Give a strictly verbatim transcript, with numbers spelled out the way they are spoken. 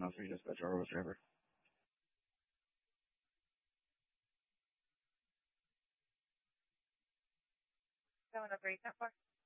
No, three dispatch or driver. Seven oh three, ten four.